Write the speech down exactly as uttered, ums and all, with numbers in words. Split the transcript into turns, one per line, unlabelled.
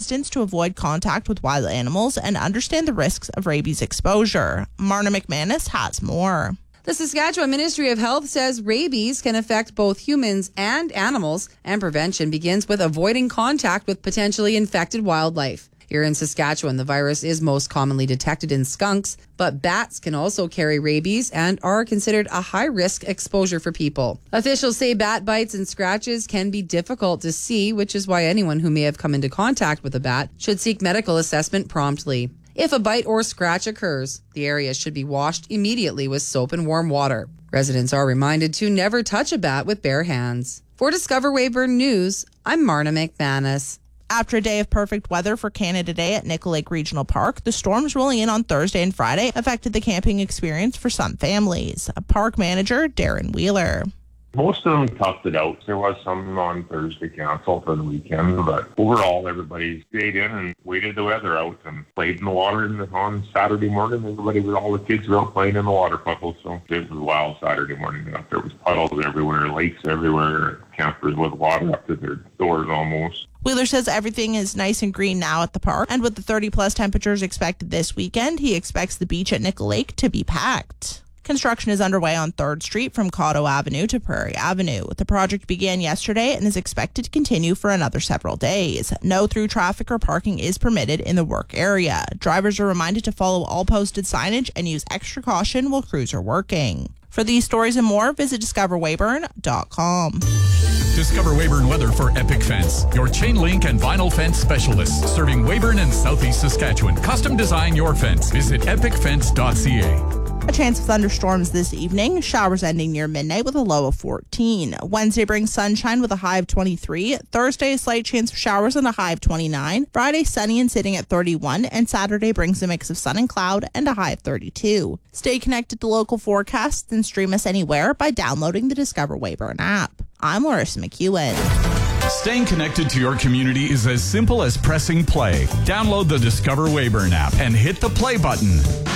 distance to avoid contact with wild animals and understand the risks of rabies exposure. Marna McManus has more.
The Saskatchewan Ministry of Health says rabies can affect both humans and animals, and prevention begins with avoiding contact with potentially infected wildlife. Here in Saskatchewan, the virus is most commonly detected in skunks, but bats can also carry rabies and are considered a high-risk exposure for people. Officials say bat bites and scratches can be difficult to see, which is why anyone who may have come into contact with a bat should seek medical assessment promptly. If a bite or scratch occurs, the area should be washed immediately with soap and warm water. Residents are reminded to never touch a bat with bare hands. For Discover Weyburn News, I'm Marna McManus.
After a day of perfect weather for Canada Day at Nickel Lake Regional Park, the storms rolling in on Thursday and Friday affected the camping experience for some families. Park manager Darren Wheeler.
Most of them toughed it out. There was some on Thursday canceled for the weekend, but overall everybody stayed in and waited the weather out and played in the water. And on Saturday morning, everybody, with all the kids, were out playing in the water puddles. So it was a wild Saturday morning. There was puddles everywhere, lakes everywhere, campers with water up to their doors almost.
Wheeler says everything is nice and green now at the park, and with the thirty plus temperatures expected this weekend, he expects the beach at Nickel Lake to be packed. Construction is underway on third Street from Cotto Avenue to Prairie Avenue. The project began yesterday and is expected to continue for another several days. No through traffic or parking is permitted in the work area. Drivers are reminded to follow all posted signage and use extra caution while crews are working. For these stories and more, visit discover weyburn dot com.
Discover Weyburn Weather for Epic Fence, your chain link and vinyl fence specialist, serving Weyburn and Southeast Saskatchewan. Custom design your fence. Visit epic fence dot c a.
A chance of thunderstorms this evening. Showers ending near midnight with a low of fourteen. Wednesday brings sunshine with a high of twenty-three. Thursday, a slight chance of showers and a high of twenty-nine. Friday, sunny and sitting at thirty-one. And Saturday brings a mix of sun and cloud and a high of thirty-two. Stay connected to local forecasts and stream us anywhere by downloading the Discover Weyburn app. I'm Larissa McEwen.
Staying connected to your community is as simple as pressing play. Download the Discover Weyburn app and hit the play button.